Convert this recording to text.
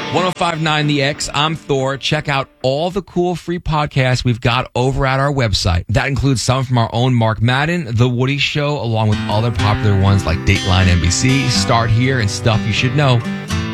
1059 The X, I'm Thor. Check out all the cool free podcasts we've got over at our website. That includes some from our own Mark Madden, The Woody Show, along with other popular ones like Dateline NBC, Start Here, and Stuff You Should Know.